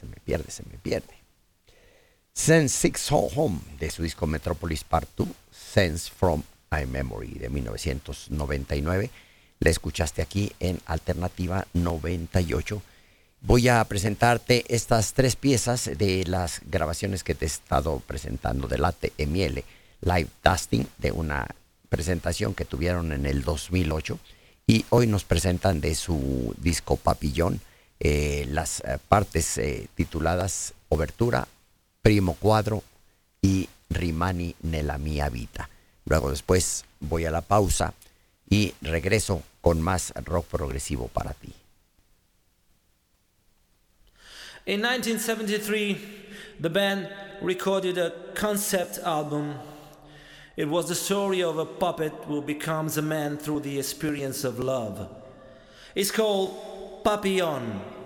se me pierde. Sense Six Home, de su disco Metropolis Part 2, Sense from a Memory, de 1999. La escuchaste aquí en Alternativa 98. Voy a presentarte estas tres piezas de las grabaciones que te he estado presentando de Latte e Miele Live Dusting, de una presentación que tuvieron en el 2008, y hoy nos presentan de su disco Papillón las partes tituladas Obertura, Primo Cuadro y Rimani nella mia vita. Luego después voy a la pausa y regreso con más rock progresivo para ti. In 1973, the band recorded a concept album. It was the story of a puppet who becomes a man through the experience of love. It's called Papillon.